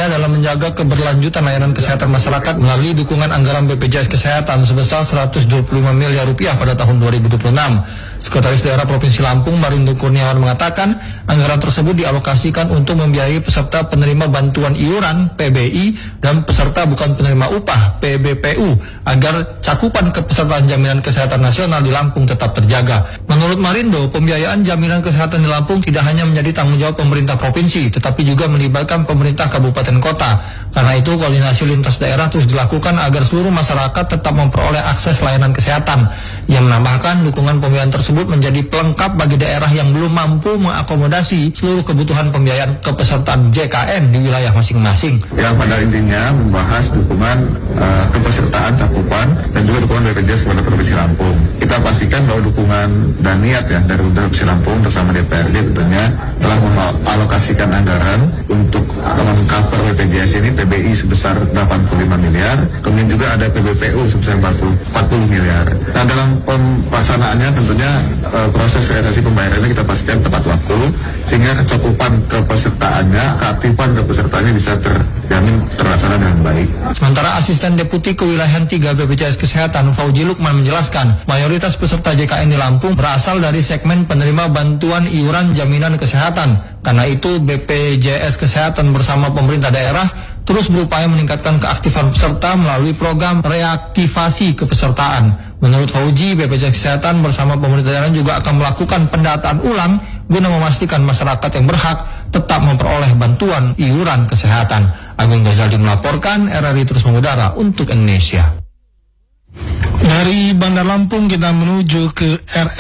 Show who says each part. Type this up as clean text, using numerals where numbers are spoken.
Speaker 1: berupaya dalam menjaga keberlanjutan layanan kesehatan masyarakat melalui dukungan anggaran BPJS Kesehatan sebesar 125 miliar rupiah pada tahun 2026. Sekretaris Daerah Provinsi Lampung Marindo Kurniawan mengatakan anggaran tersebut dialokasikan untuk membiayai peserta penerima bantuan iuran PBI dan peserta bukan penerima upah PBPU agar cakupan kepesertaan jaminan kesehatan nasional di Lampung tetap terjaga. Menurut Marindo, pembiayaan jaminan kesehatan di Lampung tidak hanya menjadi tanggung jawab pemerintah provinsi, tetapi juga melibatkan pemerintah kabupaten kota. Karena itu, koordinasi lintas daerah terus dilakukan agar seluruh masyarakat tetap memperoleh akses layanan kesehatan. Ia menambahkan dukungan pembiayaan tersebut menjadi pelengkap bagi daerah yang belum mampu mengakomodasi seluruh kebutuhan pembiayaan kepesertaan JKN di wilayah masing-masing.
Speaker 2: Yang pada intinya membahas dukungan kepesertaan cakupan dan juga dukungan BPJS kepada Provinsi Lampung. Kita pastikan bahwa dukungan dan niat ya dari Provinsi Lampung bersama DPRD tentunya telah mengalokasikan anggaran untuk mengcover BPJS ini PBI sebesar 85 miliar, kemudian juga ada PBPU sebesar 40 miliar. Nah, dalam pelaksanaannya tentunya proses realisasi pembayarannya kita pastikan tepat waktu sehingga kecakupan kepesertaannya, keaktifan kepesertaannya bisa terjamin terlaksana dengan baik.
Speaker 1: Sementara Asisten Deputi Kewilayahan 3 BPJS Kesehatan Fauji Lukman menjelaskan mayoritas peserta JKN di Lampung berasal dari segmen penerima bantuan iuran jaminan kesehatan. Karena itu BPJS Kesehatan bersama pemerintah daerah terus berupaya meningkatkan keaktifan peserta melalui program reaktivasi kepesertaan. Menurut Fauji, BPJS Kesehatan bersama pemerintah daerah juga akan melakukan pendataan ulang guna memastikan masyarakat yang berhak tetap memperoleh bantuan iuran kesehatan. Agung Ghazali melaporkan, RRI terus mengudara untuk Indonesia.
Speaker 3: Dari Bandar Lampung kita menuju ke